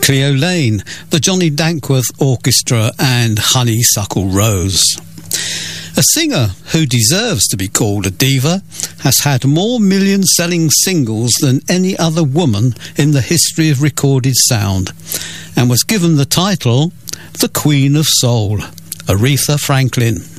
Cleo Lane, the Johnny Dankworth Orchestra and Honeysuckle Rose. A singer who deserves to be called a diva has had more million-selling singles than any other woman in the history of recorded sound, and was given the title the Queen of Soul, Aretha Franklin.